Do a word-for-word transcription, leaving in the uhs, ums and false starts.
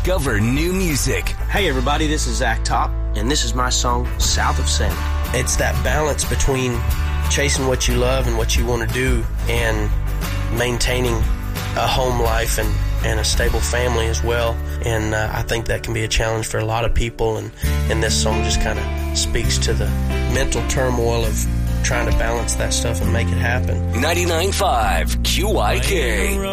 Discover new music. Hey everybody, this is Zach Top, and this is my song, South of Sand. It's that balance between chasing what you love and what you want to do and maintaining a home life and, and a stable family as well. And uh, I think that can be a challenge for a lot of people, and, and this song just kind of speaks to the mental turmoil of trying to balance that stuff and make it happen. ninety-nine point five Q I K.